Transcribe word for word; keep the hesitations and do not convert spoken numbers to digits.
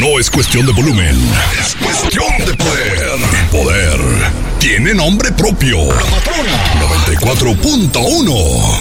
No es cuestión de volumen, es cuestión de poder. Y poder tiene nombre propio. La Patrona noventa y cuatro punto uno.